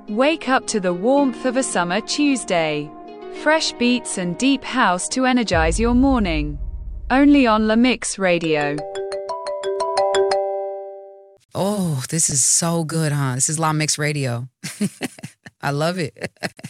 Wake up to the warmth of a summer Tuesday. Fresh beats and deep house to energize your morning. Only on La Mix Radio. Oh, this is so good, huh? This is La Mix Radio. I love it.